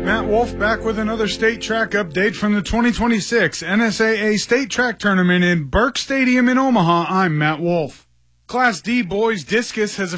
Matt Wolf back with another state track update from the 2026 NSAA State Track Tournament in Burke Stadium in Omaha. I'm Matt Wolf. Class D boys discus has